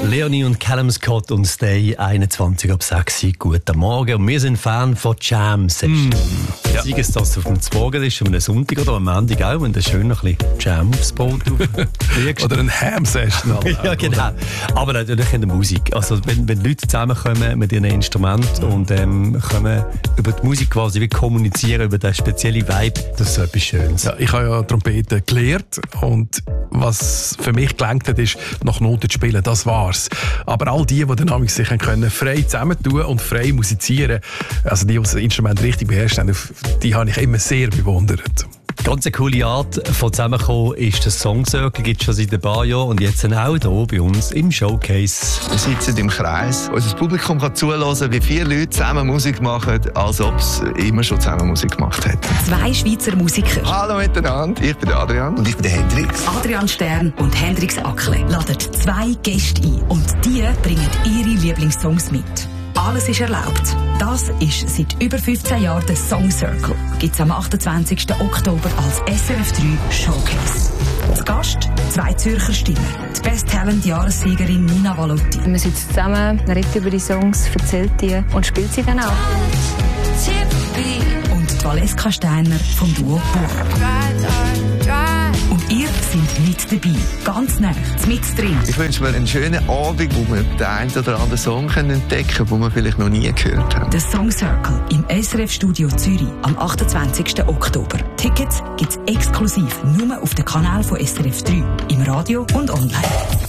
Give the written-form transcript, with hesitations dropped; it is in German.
Leonie und Callum Scott und Stay, 21 ab 6 Uhr. Guten Morgen. Und wir sind Fan von Jam Session. Ja. Sei es, dass es auf dem Zwogen ist, am Sonntag oder am Montag auch, wenn du schön noch ein bisschen Jam aufs Boot kriegst. Oder ein Ham Session. Ja, genau. Aber natürlich in der Musik. Also, wenn Leute zusammenkommen mit ihren Instrumenten und können über die Musik quasi wie kommunizieren, über den speziellen Vibe, das ist so etwas Schönes. Ja, ich habe ja Trompete gelernt und was für mich gelangt hat, ist, nach Noten zu spielen, das war's. Aber all die dann sich können frei zusammentun und frei musizieren, also die das Instrument richtig beherrschen, die habe ich immer sehr bewundert. Ganz eine coole Art von Zusammenkommen ist das Song Circle, gibt es schon seit ein paar Jahren und jetzt auch hier bei uns im Showcase. Wir sitzen im Kreis. Unser Publikum kann zuhören, wie viele Leute zusammen Musik machen, als ob sie immer schon zusammen Musik gemacht hätten. 2 Schweizer Musiker. Hallo miteinander, ich bin Adrian. Und ich bin der Hendrix. Adrian Stern und Hendrix Ackle laden 2 Gäste ein und die bringen ihre Lieblingssongs mit. Alles ist erlaubt. Das ist seit über 15 Jahren der Song Circle. Gibt es am 28. Oktober als SRF 3 Showcase. Zu Gast 2 Zürcher Stimmen. Die Best Talent Jahressiegerin Nina Valotti. Man sitzt zusammen, man redet über die Songs, erzählt die und spielt sie dann auch. Und die Valeska Steiner vom Duo Burg. Und ihr seid mit dabei, ganz nah, mit drin. Ich wünsche mir einen schönen Abend, wo wir den einen oder anderen Song entdecken können, den wir vielleicht noch nie gehört haben. Der Song Circle im SRF Studio Zürich am 28. Oktober. Tickets gibt's exklusiv nur auf dem Kanal von SRF 3, im Radio und online.